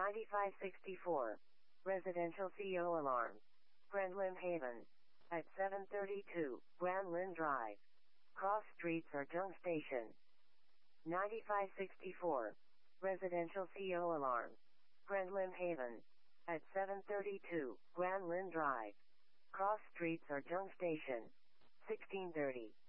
9564. Residential CO alarm. Grandlin Haven. At 732, Grand Lynn Drive. Cross streets or Jung Station. 9564. Residential CO alarm. Grandlin Haven. At 732, Grand Lynn Drive. Cross streets or Jung Station. 1630.